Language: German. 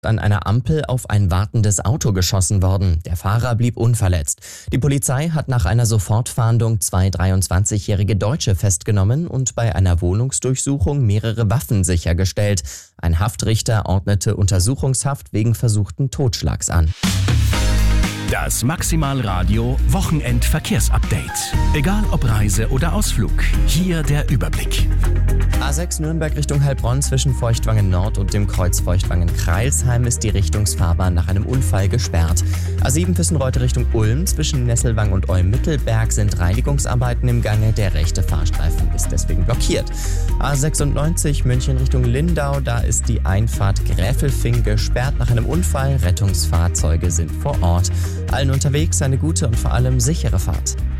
An einer Ampel auf ein wartendes Auto geschossen worden. Der Fahrer blieb unverletzt. Die Polizei hat nach einer Sofortfahndung 2 23-jährige Deutsche festgenommen und bei einer Wohnungsdurchsuchung mehrere Waffen sichergestellt. Ein Haftrichter ordnete Untersuchungshaft wegen versuchten Totschlags an. Das Maximalradio Wochenendverkehrsupdate. Egal ob Reise oder Ausflug, hier der Überblick. A6 Nürnberg Richtung Heilbronn zwischen Feuchtwangen Nord und dem Kreuz Feuchtwangen-Kreilsheim ist die Richtungsfahrbahn nach einem Unfall gesperrt. A7 Füssenreuth Richtung Ulm zwischen Nesselwang und Olm-Mittelberg sind Reinigungsarbeiten im Gange. Der rechte Fahrstreifen ist deswegen blockiert. A96 München Richtung Lindau, da ist die Einfahrt Gräfelfing gesperrt nach einem Unfall. Rettungsfahrzeuge sind vor Ort. Allen unterwegs eine gute und vor allem sichere Fahrt.